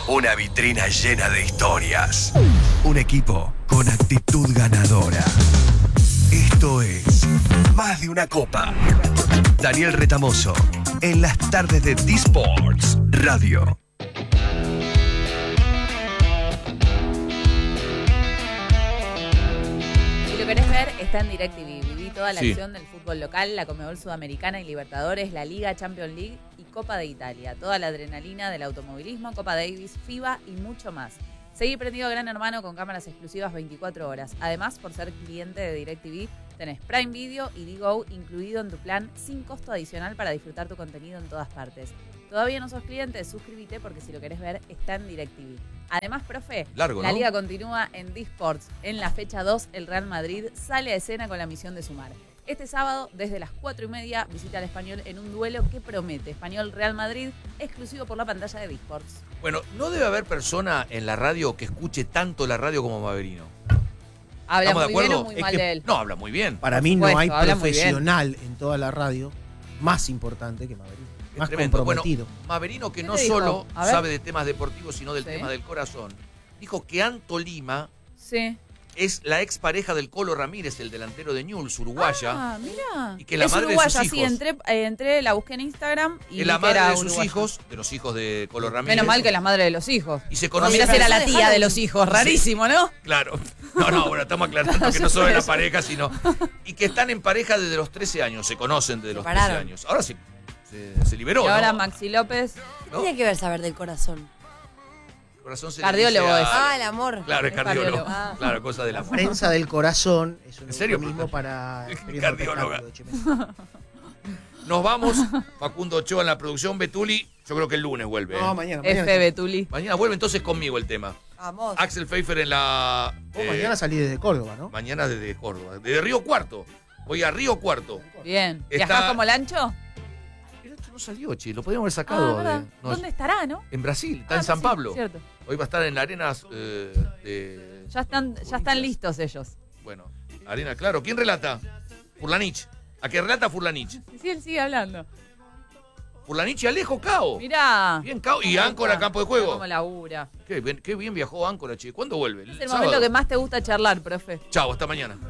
Una vitrina llena de historias. Un equipo con actitud ganadora. Esto es Más de una Copa. Daniel Retamoso, en las tardes de D-Sports Radio. Si lo querés ver, está en DirecTV. Viví toda la acción del fútbol local, la Conmebol Sudamericana y Libertadores, la Liga, Champions League y Copa de Italia. Toda la adrenalina del automovilismo, Copa Davis, FIBA y mucho más. Seguí prendido a Gran Hermano con cámaras exclusivas 24 horas. Además, por ser cliente de DirecTV, tenés Prime Video y Digo incluido en tu plan sin costo adicional para disfrutar tu contenido en todas partes. ¿Todavía no sos cliente? Suscríbete porque si lo querés ver, está en DirecTV. Además, profe, largo, la ¿no? liga continúa en D-Sports. En la fecha 2, el Real Madrid sale a escena con la misión de sumar. Este sábado, desde las 4:30, visita al Español en un duelo que promete. Español-Real Madrid, exclusivo por la pantalla de D-Sports. Bueno, no debe haber persona en la radio que escuche tanto la radio como Maverino. ¿Habla ¿Estamos de muy bien acuerdo? o muy mal de él? No, habla muy bien. Para mí no supuesto, hay habla muy profesional en toda la radio más importante que Maverino. Es Más tremendo. comprometido. Bueno, Maverino, que ¿Qué no te dijo? solo A ver. sabe de temas deportivos, sino del Sí. tema del corazón, dijo que Anto Lima Sí. es la expareja del Colo Ramírez, el delantero de Newell's, uruguaya. Ah, mira. Y que la es madre de uruguaya, sus sí, hijos. entré, la busqué en Instagram y Es la vi que era madre de sus uruguaya. hijos, de los hijos de Colo Ramírez. Menos mal que la madre de los hijos. Y se conoce. Ramírez era la tía de los hijos, rarísimo, ¿no? Claro. No, bueno, estamos aclarando que no solo es la pareja, sino. Y que están en pareja desde los 13 años, se conocen desde los 13 Separaron. años. Ahora se liberó, Y ahora ¿no? Maxi López, ¿Qué ¿No? tiene que ver saber del corazón? Corazón se Cardiólogo le dice es. Ah, el amor. Claro, es Es cardiólogo. cardiólogo. Claro, cosa de la Prensa del corazón es un ¿En serio? eufemismo para el periodismo Cardióloga. espectáculo de Chimento. Nos vamos. Facundo Ochoa en la producción. Betuli, yo creo que el lunes vuelve. No, ¿eh? mañana. F. Betuli. Mañana vuelve entonces conmigo el tema. Vamos. Axel Pfeiffer en la. Vos mañana salís desde Córdoba, ¿no? Mañana desde Córdoba. Desde Río Cuarto. Voy a Río Cuarto. Bien. Está- ¿Viajás como Lancho? El otro no salió, che. Lo podríamos haber sacado. ¿verdad? no, ¿Dónde estará, no? En Brasil. Está Ah, en San sí, Pablo. Cierto. Hoy va a estar en la Arenas de. Ya están listos ellos. Bueno, Arena, claro. ¿Quién relata? Furlanich. ¿A qué relata Furlanich? Sí, él sigue hablando. Furlanich y Alejo Cao. Mirá. Bien, Cao. Y Áncora, campo de juego. Como labura. Qué bien viajó Áncora, che. ¿Cuándo vuelve? Es el momento que más te gusta charlar, profe. Chao, hasta mañana.